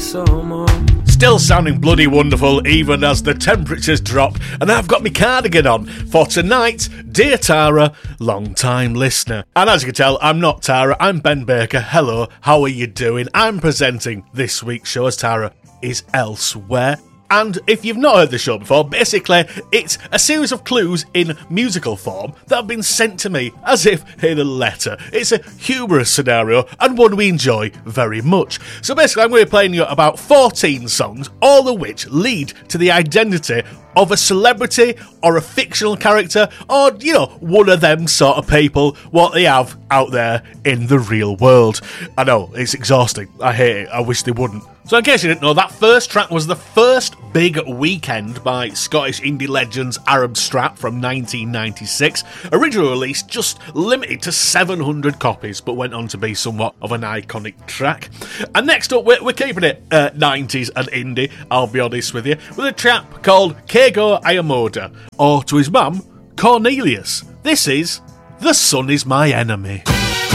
Still sounding bloody wonderful even as the temperatures drop, and I've got my cardigan on for tonight. Dear Tara, long time listener. And as you can tell, I'm not Tara, I'm Ben Baker. Hello, how are you doing? I'm presenting this week's show as Tara is elsewhere. And if you've not heard the show before, basically it's a series of clues in musical form that have been sent to me as if in a letter. It's a humorous scenario and one we enjoy very much. So basically I'm going to be playing you about 14 songs, all of which lead to the identity of a celebrity or a fictional character or, you know, one of them sort of people, what they have out there in the real world. I know, it's exhausting. I hate it. I wish they wouldn't. So in case you didn't know, that first track was the first big weekend by Scottish indie legends Arab Strap from 1996. Originally released just limited to 700 copies, but went on to be somewhat of an iconic track. And next up, we're keeping it 90s and indie, I'll be honest with you, with a chap called Keigo Ayamoda, or to his mum, Cornelius. This is The Sun Is My Enemy.